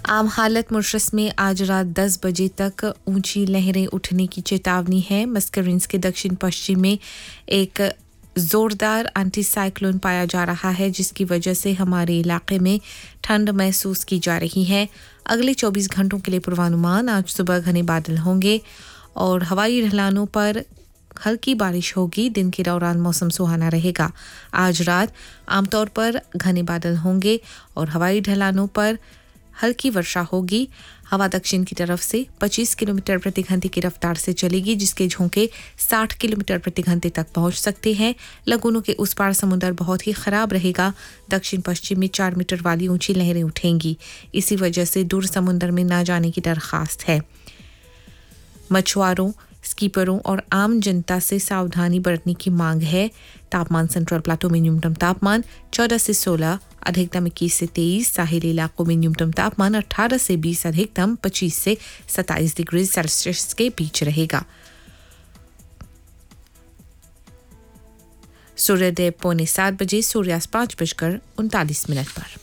आम हालत मॉरिशस में आज रात 10 बजे तक ऊंची लहरें उठने की चेतावनी है। मस्करिन्स के दक्षिण पश्चिम में एक जोरदार एंटी साइक्लोन पाया जा रहा है, जिसकी वजह से हमारे इलाके में ठंड महसूस की जा रही है। अगले 24 घंटों के लिए पूर्वानुमान: आज सुबह घने बादल होंगे और हवाई ढलानों पर हल्की बारिश होगी। दिन के दौरान मौसम सुहाना रहेगा। आज रात आमतौर पर घने बादल होंगे और हवाई ढलानों पर हल्की वर्षा होगी। हवा दक्षिण की तरफ से 25 किलोमीटर प्रति घंटे की रफ्तार से चलेगी, जिसके झोंके 60 किलोमीटर प्रति घंटे तक पहुंच सकते हैं। लगूनों के उस पार समुद्र बहुत ही खराब रहेगा। दक्षिण पश्चिम में 4 मीटर वाली ऊंची लहरें उठेंगी। इसी वजह से दूर समुद्र में ना जाने की दरखास्त है। मछुआरों, स्कीपरों और आम जनता से सावधानी बरतने की मांग है। तापमान: सेंट्रल प्लाटो में न्यूनतम तापमान 14 से 16, अधिकतम 21 से 23, साहिली इलाकों में न्यूनतम तापमान 18 से 20, अधिकतम 25 से 27 डिग्री सेल्सियस के बीच रहेगा। सूर्योदय 6:45 बजे, सूर्यास्त 5:39 पर।